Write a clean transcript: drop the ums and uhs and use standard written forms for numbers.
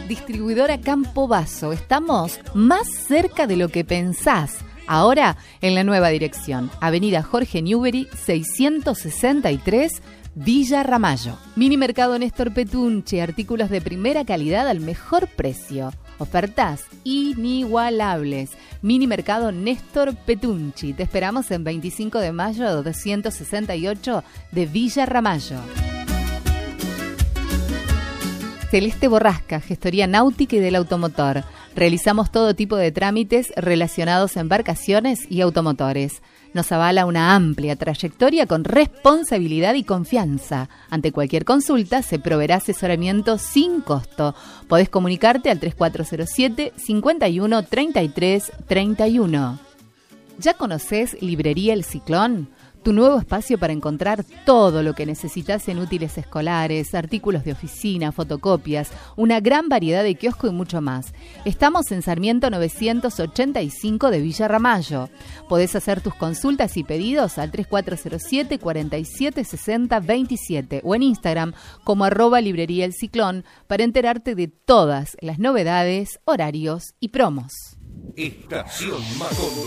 Distribuidora Campo Basso. Estamos más cerca de lo que pensás. Ahora en la nueva dirección. Avenida Jorge Newbery, 663, Villa Ramallo. Mini Mercado Néstor Petunchi. Artículos de primera calidad al mejor precio. Ofertas inigualables. Mini Mercado Néstor Petunchi. Te esperamos en 25 de mayo 268 de Villa Ramallo. Celeste Borrasca, gestoría náutica y del automotor. Realizamos todo tipo de trámites relacionados a embarcaciones y automotores. Nos avala una amplia trayectoria con responsabilidad y confianza. Ante cualquier consulta se proveerá asesoramiento sin costo. Podés comunicarte al 3407 51 33 31. ¿Ya conocés Librería El Ciclón? Tu nuevo espacio para encontrar todo lo que necesitas en útiles escolares, artículos de oficina, fotocopias, una gran variedad de kiosco y mucho más. Estamos en Sarmiento 985 de Villa Ramallo. Podés hacer tus consultas y pedidos al 3407 47 60 27 o en Instagram como @librería El Ciclón para enterarte de todas las novedades, horarios y promos. Estación Macondo.